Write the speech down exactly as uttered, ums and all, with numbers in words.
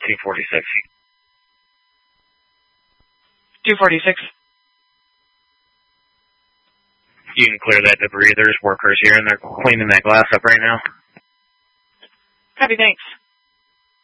two forty-six. two forty-six. You can clear that debris. There's workers here, and they're cleaning that glass up right now. Copy, thanks.